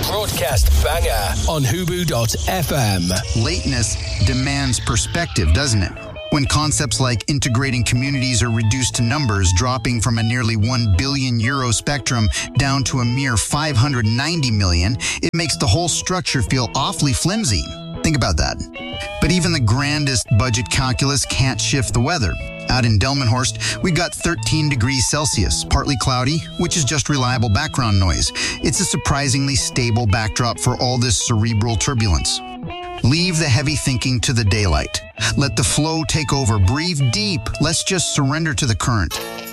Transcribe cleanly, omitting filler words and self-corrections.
broadcast banger on Hubu.fm. Lateness demands perspective, doesn't it? When concepts like integrating communities are reduced to numbers, dropping from a nearly €1 billion spectrum down to a mere 590 million, it makes the whole structure feel awfully flimsy. Think about that. But even the grandest budget calculus can't shift the weather. Out in Delmenhorst, we got 13 degrees Celsius, partly cloudy, which is just reliable background noise. It's a surprisingly stable backdrop for all this cerebral turbulence. Leave the heavy thinking to the daylight. Let the flow take over. Breathe deep. Let's just surrender to the current.